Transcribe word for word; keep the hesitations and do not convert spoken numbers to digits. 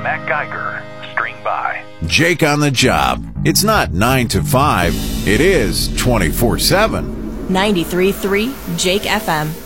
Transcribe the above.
Matt Geiger. String by. Jake on the job. It's not nine to five. It is twenty-four seven. ninety-three point three Jake F M.